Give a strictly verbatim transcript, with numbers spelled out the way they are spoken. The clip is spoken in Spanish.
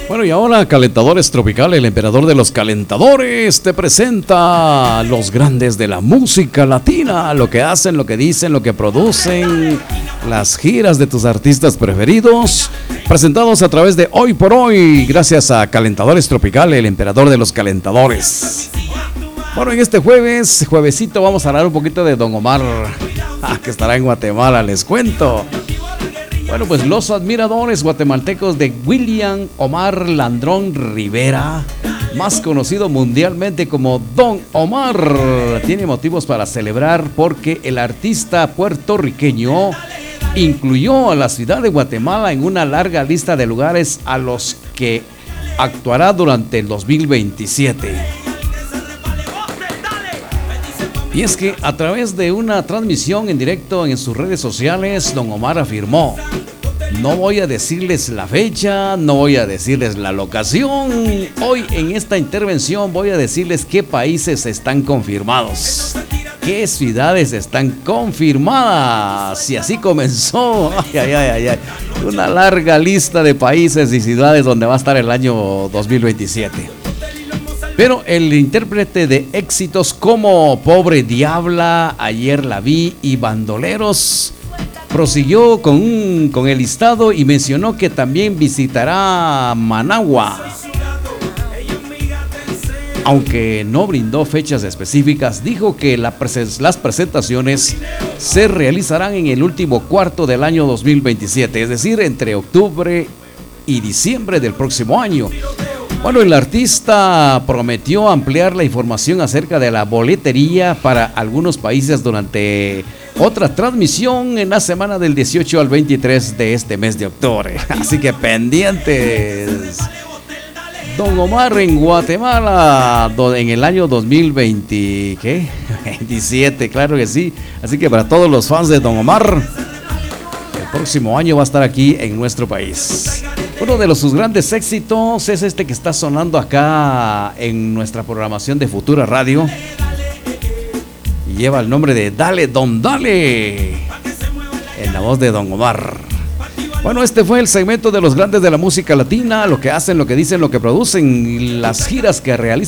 Bueno, y ahora Calentadores Tropical, el emperador de los calentadores, te presenta los grandes de la música latina, lo que hacen, lo que dicen, lo que producen, las giras de tus artistas preferidos, presentados a través de Hoy por Hoy, gracias a Calentadores Tropical, el emperador de los calentadores. Bueno, en este jueves, juevesito, vamos a hablar un poquito de Don Omar, que estará en Guatemala, les cuento. Bueno, pues los admiradores guatemaltecos de William Omar Landrón Rivera, más conocido mundialmente como Don Omar, tiene motivos para celebrar porque el artista puertorriqueño incluyó a la ciudad de Guatemala en una larga lista de lugares a los que actuará durante el dos mil veintisiete. Y es que a través de una transmisión en directo en sus redes sociales, Don Omar afirmó: no voy a decirles la fecha, no voy a decirles la locación. Hoy en esta intervención voy a decirles qué países están confirmados, qué ciudades están confirmadas. Y así comenzó, ay, ay, ay, ay, una larga lista de países y ciudades donde va a estar el año dos mil veintisiete. Pero el intérprete de éxitos como Pobre Diabla, Ayer la vi y Bandoleros prosiguió con, un, con el listado y mencionó que también visitará Managua. Aunque no brindó fechas específicas, dijo que la presen- las presentaciones se realizarán en el último cuarto del año dos mil veintisiete, es decir, entre octubre y diciembre del próximo año. Bueno, el artista prometió ampliar la información acerca de la boletería para algunos países durante otra transmisión en la semana del dieciocho al veintitrés de este mes de octubre. Así que pendientes. Don Omar en Guatemala en el año dos mil veinte, ¿qué? veintisiete, claro que sí. Así que para todos los fans de Don Omar, el próximo año va a estar aquí en nuestro país. Uno de los, sus grandes éxitos es este que está sonando acá en nuestra programación de Futura Radio. Y lleva el nombre de Dale Don Dale, en la voz de Don Omar. Bueno, este fue el segmento de los grandes de la música latina, lo que hacen, lo que dicen, lo que producen, y las giras que realizan